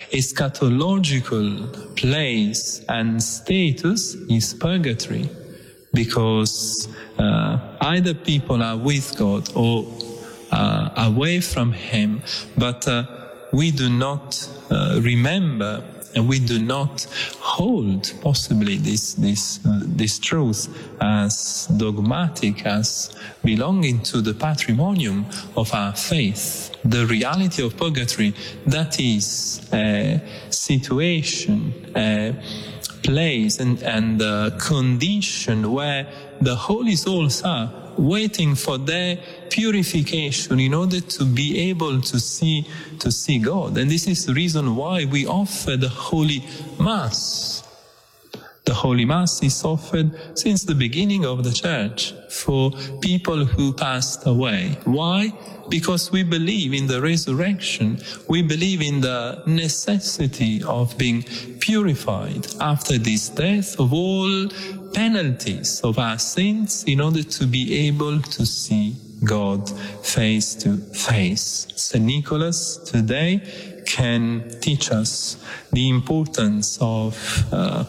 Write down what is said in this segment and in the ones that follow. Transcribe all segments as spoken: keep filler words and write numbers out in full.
eschatological place and status is purgatory, because uh, either people are with God or uh, away from Him, but uh, we do not uh, remember and we do not hold possibly this this uh, this truth as dogmatic, as belonging to the patrimonium of our faith. The reality of purgatory, that is a situation, a place and, and a condition where the holy souls are waiting for their purification in order to be able to see to see God. And this is the reason why we offer the Holy Mass. The Holy Mass is offered since the beginning of the Church for people who passed away. Why? Because we believe in the resurrection. We believe in the necessity of being purified after this death of all penalties of our sins in order to be able to see God face to face. Saint Nicholas today can teach us the importance of uh,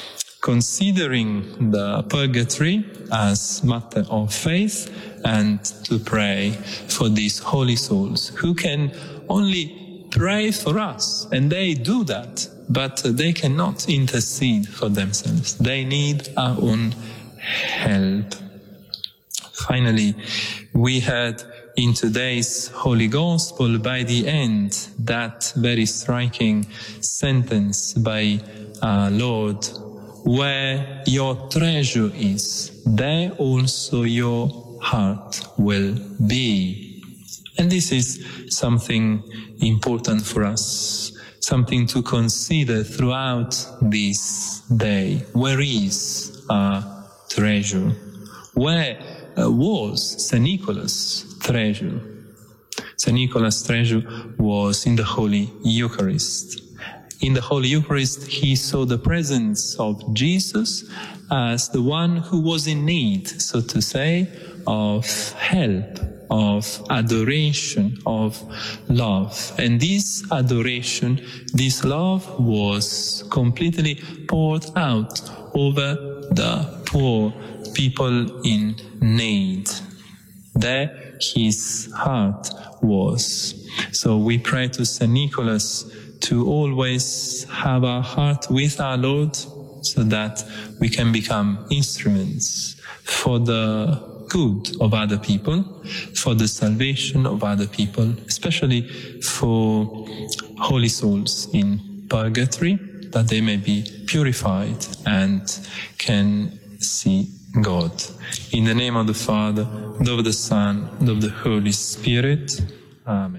considering the purgatory as matter of faith, and to pray for these holy souls who can only pray for us, and they do that, but they cannot intercede for themselves. They need our own help. Finally, we had in today's Holy Gospel by the end that very striking sentence by our Lord: where your treasure is, there also your heart will be. And this is something important for us, something to consider throughout this day. Where is our treasure? Where uh, was Saint Nicholas' treasure? Saint Nicholas' treasure was in the Holy Eucharist. In the Holy Eucharist, he saw the presence of Jesus as the one who was in need, so to say, of help, of adoration, of love. And this adoration, this love was completely poured out over the poor people in need. There his heart was. So we pray to Saint Nicholas to always have our heart with our Lord, so that we can become instruments for the good of other people, for the salvation of other people, especially for holy souls in purgatory, that they may be purified and can see God. In the name of the Father, and of the Son, and of the Holy Spirit. Amen.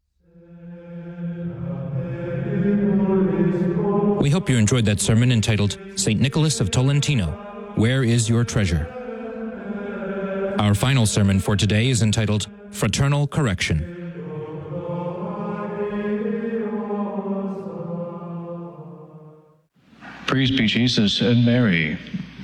We hope you enjoyed that sermon entitled Saint Nicholas of Tolentino, Where is Your Treasure? Our final sermon for today is entitled Fraternal Correction. Praise be Jesus and Mary.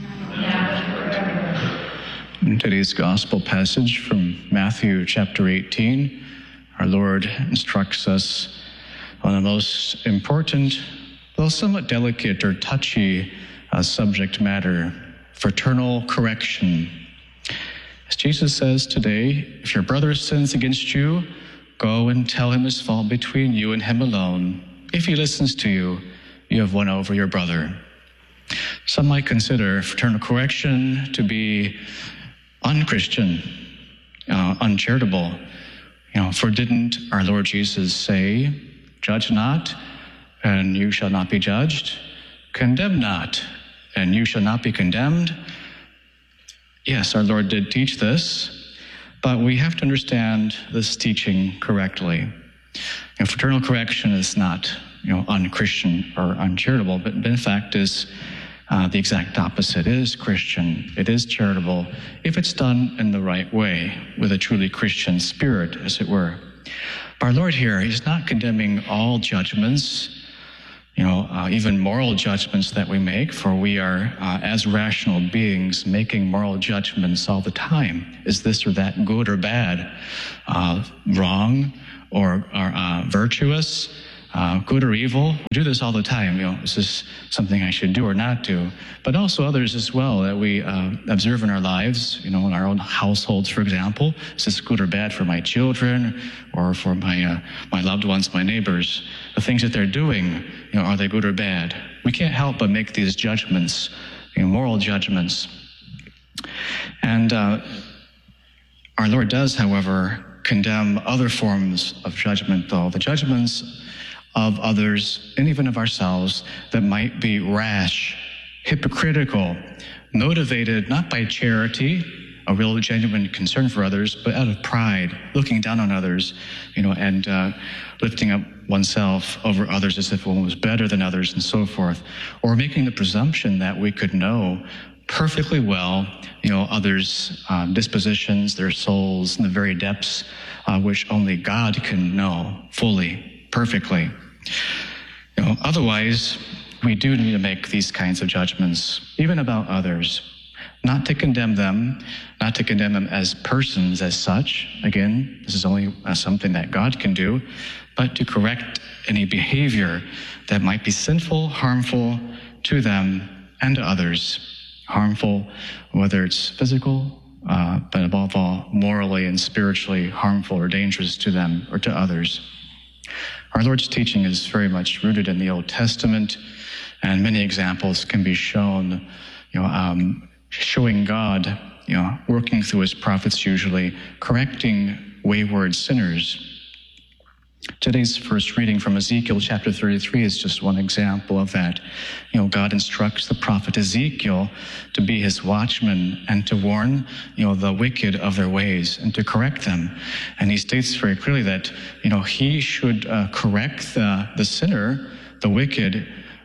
In today's Gospel passage from Matthew chapter eighteen, our Lord instructs us on the most important, though somewhat delicate or touchy uh, subject matter, fraternal correction. As Jesus says today, if your brother sins against you, go and tell him his fault between you and him alone. If he listens to you, you have won over your brother. Some might consider fraternal correction to be unchristian, uh, uncharitable. You know, for didn't our Lord Jesus say, "Judge not, and you shall not be judged. Condemn not, and you shall not be condemned"? Yes, our Lord did teach this, but we have to understand this teaching correctly. And fraternal correction is not, you know, unchristian or uncharitable, but in fact is uh, the exact opposite. It is Christian. It is charitable if it's done in the right way, with a truly Christian spirit, as it were. But our Lord here, he's not condemning all judgments, you know, uh, even moral judgments that we make, for we are, uh, as rational beings, making moral judgments all the time. Is this or that good or bad, uh, wrong or, or uh, virtuous, uh, good or evil. We do this all the time. You know, is this something I should do or not do? But also others as well that we uh, observe in our lives, you know, in our own households, for example. Is this good or bad for my children or for my uh, my loved ones, my neighbors? The things that they're doing, you know, are they good or bad? We can't help but make these judgments, you know, moral judgments. And uh, our Lord does, however, condemn other forms of judgment, though. The judgments of others and even of ourselves that might be rash, hypocritical, motivated not by charity, a real genuine concern for others, but out of pride, looking down on others, you know, and uh, lifting up oneself over others as if one was better than others and so forth, or making the presumption that we could know perfectly well, you know, others' um, dispositions, their souls, in the very depths uh, which only God can know fully, perfectly. You know, otherwise, we do need to make these kinds of judgments, even about others, not to condemn them, not to condemn them as persons as such. Again, this is only uh, something that God can do, but to correct any behavior that might be sinful, harmful to them and to others. Harmful, whether it's physical, uh, but above all, morally and spiritually harmful or dangerous to them or to others. Our Lord's teaching is very much rooted in the Old Testament, and many examples can be shown, you know, um, showing God, you know, working through his prophets usually, correcting wayward sinners. Today's first reading from Ezekiel chapter thirty-three is just one example of that. You know, God instructs the prophet Ezekiel to be his watchman and to warn, you know, the wicked of their ways and to correct them. And he states very clearly that, you know, he should uh, correct the, the sinner, the wicked,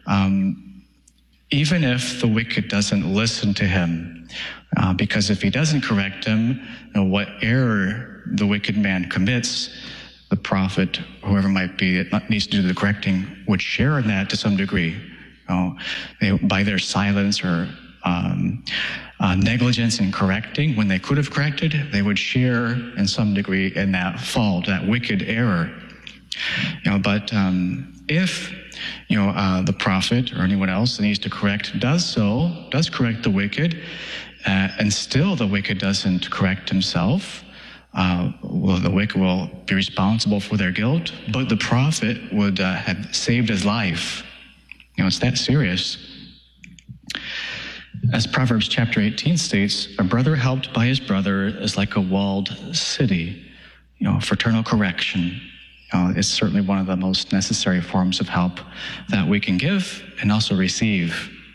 um, even if the wicked doesn't listen to him. Uh, because if he doesn't correct him, you know, what error the wicked man commits, the prophet, whoever might be, that needs to do the correcting, would share in that to some degree. You know, they, by their silence or um, uh, negligence in correcting, when they could have corrected, they would share in some degree in that fault, that wicked error. You know, but um, if you know uh, the prophet or anyone else that needs to correct does so, does correct the wicked, uh, and still the wicked doesn't correct himself, Uh, well, the wicked will be responsible for their guilt, but the prophet would uh, have saved his life. You know, it's that serious. As Proverbs chapter eighteen states, a brother helped by his brother is like a walled city. You know, fraternal correction you know, is certainly one of the most necessary forms of help that we can give and also receive.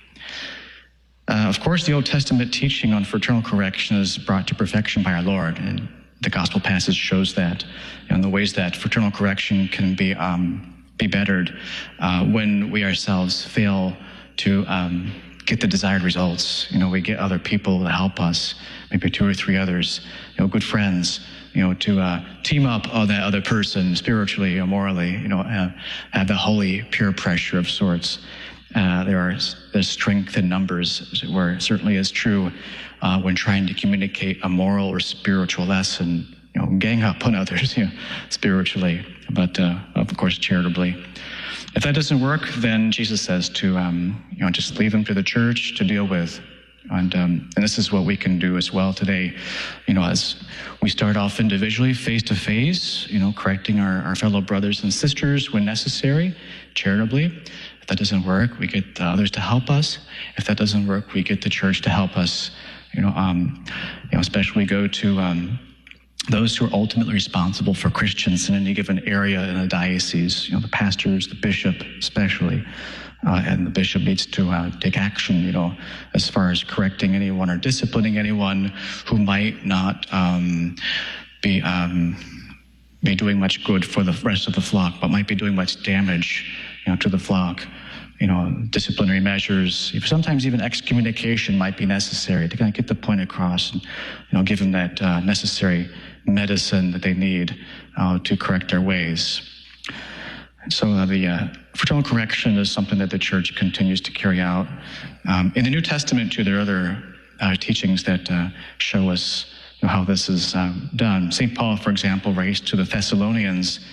Uh, of course, the Old Testament teaching on fraternal correction is brought to perfection by our Lord, and the gospel passage shows that, you know, in the ways that fraternal correction can be um, be bettered uh, when we ourselves fail to um, get the desired results. You know, we get other people to help us, maybe two or three others, you know, good friends, you know, to uh, team up on that other person spiritually or morally, you know, uh, have the holy peer pressure of sorts. Uh, there are there's strength in numbers, as it were. It certainly is true uh, when trying to communicate a moral or spiritual lesson. You know, gang up on others, you know, spiritually, but uh, of course charitably. If that doesn't work, then Jesus says to um, you know just leave them to the church to deal with, and um, and this is what we can do as well today. You know, as we start off individually, face to face, you know, correcting our, our fellow brothers and sisters when necessary, charitably. If that doesn't work, we get others to help us. If that doesn't work, we get the church to help us. You know, um, you know, especially go to um, those who are ultimately responsible for Christians in any given area in a diocese. You know, the pastors, the bishop, especially, uh, and the bishop needs to uh, take action. You know, as far as correcting anyone or disciplining anyone who might not um, be um, be doing much good for the rest of the flock, but might be doing much damage, you know, to the flock. You know, disciplinary measures, sometimes even excommunication might be necessary to kind of get the point across and, you know, give them that uh, necessary medicine that they need uh, to correct their ways. And so uh, the uh, fraternal correction is something that the church continues to carry out. Um, in the New Testament, too, there are other uh, teachings that uh, show us, you know, how this is um, done. Saint Paul, for example, writes to the Thessalonians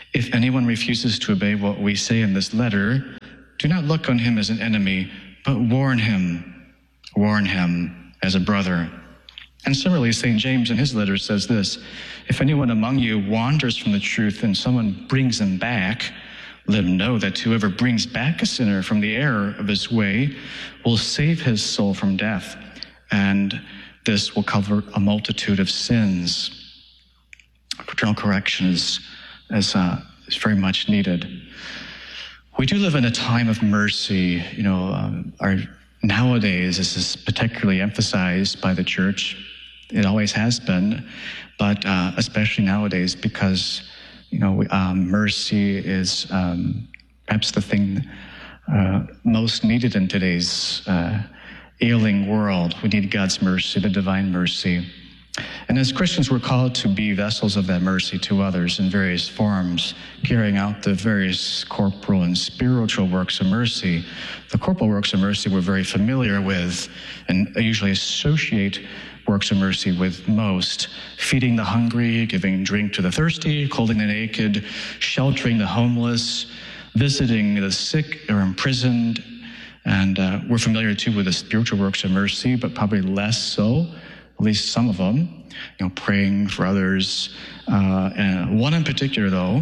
If anyone refuses to obey what we say in this letter, do not look on him as an enemy, but warn him, warn him as a brother. And similarly, Saint James in his letter says this, if anyone among you wanders from the truth and someone brings him back, let him know that whoever brings back a sinner from the error of his way will save his soul from death, and this will cover a multitude of sins. Fraternal correction is, is, uh, is very much needed. We do live in a time of mercy. You know, um, our nowadays this is particularly emphasized by the Church. It always has been, but uh, especially nowadays because, you know, um, mercy is um, perhaps the thing uh, most needed in today's uh, ailing world. We need God's mercy, the divine mercy. And as Christians, we're called to be vessels of that mercy to others in various forms, carrying out the various corporal and spiritual works of mercy. The corporal works of mercy we're very familiar with and usually associate works of mercy with most: feeding the hungry, giving drink to the thirsty, clothing the naked, sheltering the homeless, visiting the sick or imprisoned. And uh, we're familiar too with the spiritual works of mercy, but probably less so, at least some of them, you know, praying for others. Uh, and one in particular, though,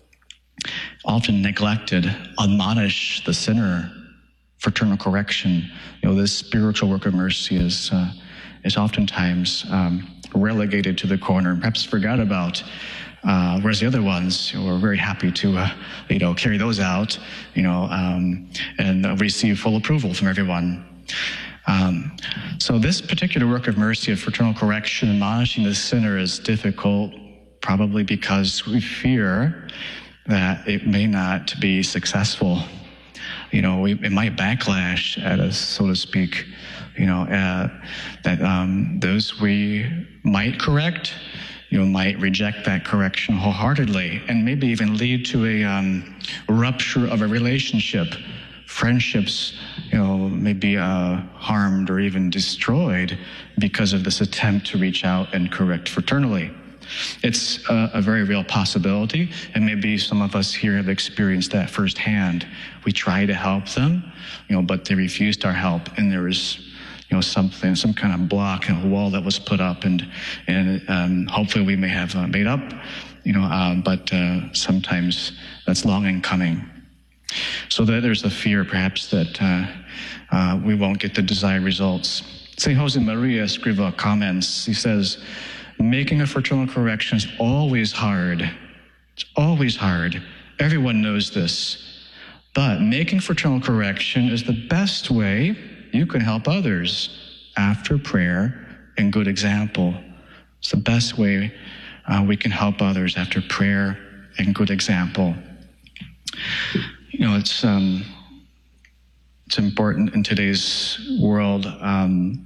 often neglected, admonish the sinner, fraternal correction. You know, this spiritual work of mercy is uh, is oftentimes um, relegated to the corner and perhaps forgot about, uh, whereas the other ones, you know, we're very happy to, uh, you know, carry those out, you know, um, and uh, receive full approval from everyone. Um, so this particular work of mercy, of fraternal correction, admonishing the sinner, is difficult, probably because we fear that it may not be successful. You know, we, it might backlash at us, so to speak. You know, uh, that um, those we might correct, you know, might reject that correction wholeheartedly, and maybe even lead to a um, rupture of a relationship. Friendships, you know, may be uh, harmed or even destroyed because of this attempt to reach out and correct fraternally. It's a, a very real possibility, and maybe some of us here have experienced that firsthand. We try to help them, you know, but they refused our help, and there was, you know, something, some kind of block, a wall that was put up, and and um, hopefully we may have uh, made up, you know, uh, but uh, sometimes that's long in coming. So that there's a fear, perhaps, that uh, uh, we won't get the desired results. Saint Josemaria Escrivá comments. He says, "Making a fraternal correction is always hard. It's always hard. Everyone knows this. But making fraternal correction is the best way you can help others after prayer and good example. It's the best way uh, we can help others after prayer and good example." You know, it's um, it's important in today's world um,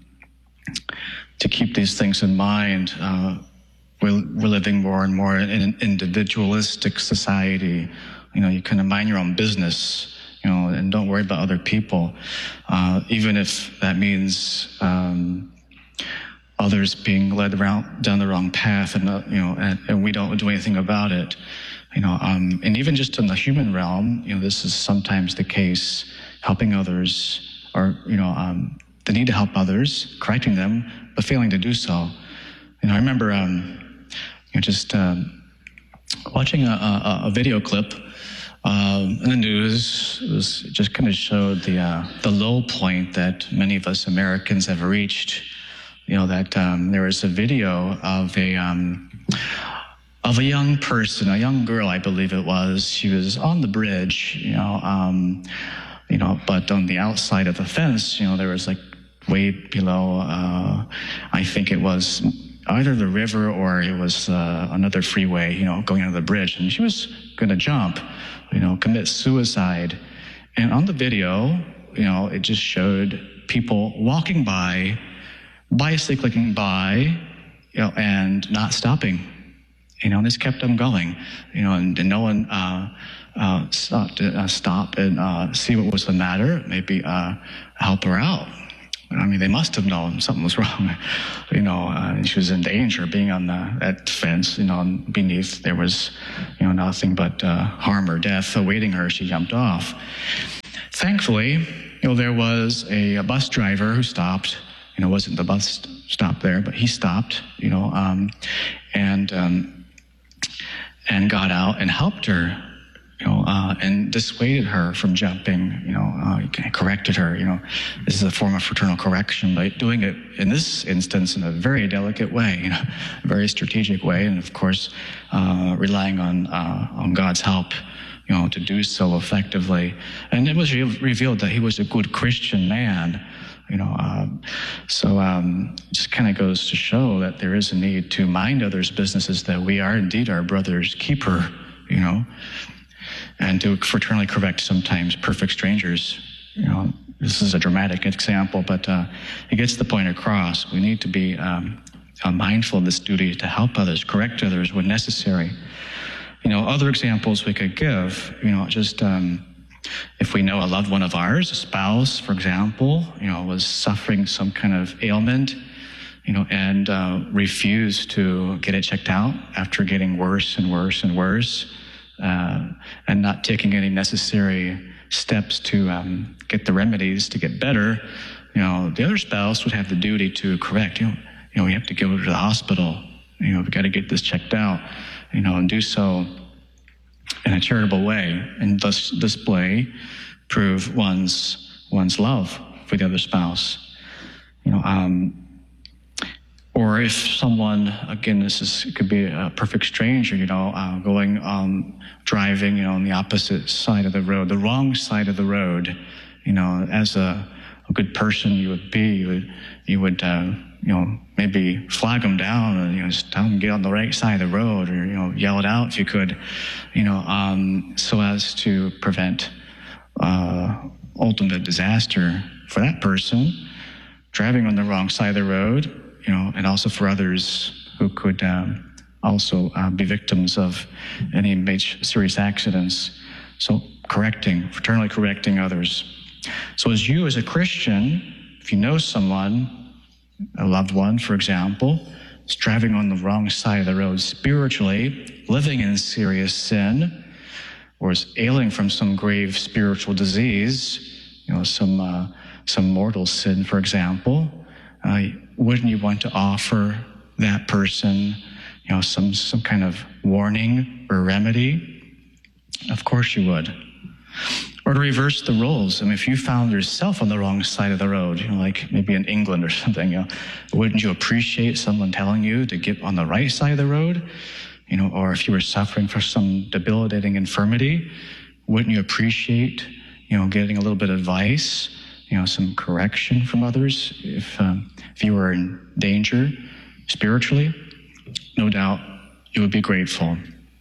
to keep these things in mind. Uh, we're, we're living more and more in an individualistic society. You know, you kind of mind your own business, you know, and don't worry about other people, uh, even if that means um, others being led around down the wrong path, and uh, you know, and, and we don't do anything about it. You know, um, and even just in the human realm, you know, this is sometimes the case. Helping others, or you know, um, the need to help others, correcting them, but failing to do so. You know, I remember, um, you know, just um, watching a, a, a video clip um, in the news. It was it just kind of showed the uh, the low point that many of us Americans have reached. You know, that um, there was a video of a. Um, of a young person, a young girl, I believe it was. She was on the bridge, you know, um, you know, but on the outside of the fence, you know, there was like way below, uh, I think it was either the river or it was uh, another freeway, you know, going under the bridge. And she was going to jump, you know, commit suicide. And on the video, you know, it just showed people walking by, bicycling by, you know, and not stopping. You know, and this kept them going, you know, and, and no one uh, uh, stopped to uh, stop and uh, see what was the matter, maybe uh, help her out. I mean, they must have known something was wrong. You know, uh, she was in danger being on the, that fence, you know, beneath there was, you know, nothing but uh, harm or death awaiting her. She jumped off. Thankfully, you know, there was a, a bus driver who stopped. You know, it wasn't the bus stop there, but he stopped, you know, um, and um, and got out and helped her. You know, uh, and dissuaded her from jumping, you know, uh, corrected her, you know. This is a form of fraternal correction, but doing it in this instance in a very delicate way, you know, a very strategic way, and of course, uh, relying on uh, on God's help, you know, to do so effectively. And it was re- revealed that he was a good Christian man, you know. Um, so um, it just kind of goes to show that there is a need to mind others' businesses, that we are indeed our brother's keeper, you know. And to fraternally correct sometimes perfect strangers. You know, this is a dramatic example, but uh, it gets the point across. We need to be um, uh, mindful of this duty to help others, correct others when necessary. You know, other examples we could give, you know, just um, if we know a loved one of ours, a spouse, for example, you know, was suffering some kind of ailment, you know, and uh, refused to get it checked out after getting worse and worse and worse. Uh, and not taking any necessary steps to um, get the remedies to get better, you know, the other spouse would have the duty to correct. You know, you know, we have to go to the hospital. You know, we've got to get this checked out. You know, and do so in a charitable way, and thus display, prove one's one's love for the other spouse. You know, um, or if someone, again, this is it could be a perfect stranger, you know, uh, going, um, driving, you know, on the opposite side of the road, the wrong side of the road, you know, as a, a good person you would be, you would, you would, uh, you know, maybe flag them down and, you know, just tell them to get on the right side of the road, or, you know, yell it out if you could, you know, um, so as to prevent uh, ultimate disaster for that person driving on the wrong side of the road. You know, and also for others who could um, also uh, be victims of any major serious accidents. So correcting, fraternally correcting others. So as you as a Christian, if you know someone, a loved one, for example, is driving on the wrong side of the road spiritually, living in serious sin, or is ailing from some grave spiritual disease, you know, some uh, some mortal sin, for example, uh, wouldn't you want to offer that person, you know, some some kind of warning or remedy? Of course you would. Or to reverse the roles. I mean, if you found yourself on the wrong side of the road, you know, like maybe in England or something, you know, wouldn't you appreciate someone telling you to get on the right side of the road? You know, or if you were suffering from some debilitating infirmity, wouldn't you appreciate, you know, getting a little bit of advice, you know, some correction from others if um, if you were in danger spiritually? No doubt you would be grateful.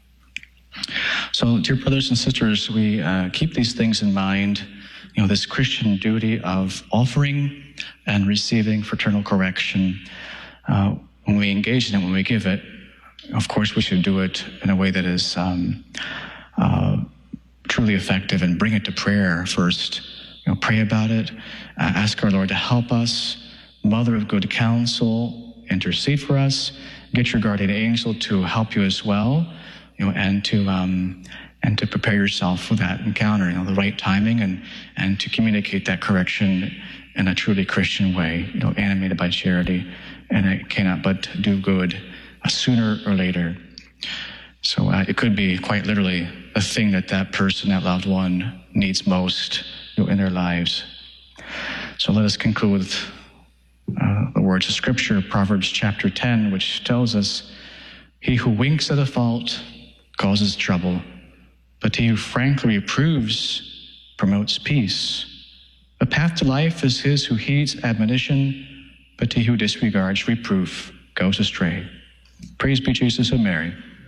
So, dear brothers and sisters, we uh, keep these things in mind, you know, this Christian duty of offering and receiving fraternal correction. Uh, when we engage in it, when we give it, of course, we should do it in a way that is um, uh, truly effective, and bring it to prayer first. You know, pray about it, uh, ask our Lord to help us. Mother of good counsel, intercede for us. Get your guardian angel to help you as well. You know, and to um, and to prepare yourself for that encounter, you know, the right timing, and and to communicate that correction in a truly Christian way, you know, animated by charity, and it cannot but do good uh, sooner or later. So uh, it could be quite literally a thing that that person, that loved one, needs most, you know, in their lives. So let us conclude with uh, the words of Scripture, Proverbs chapter ten, which tells us, "He who winks at a fault causes trouble, but he who frankly reproves promotes peace. A path to life is his who heeds admonition, but he who disregards reproof goes astray." Praise be Jesus and Mary.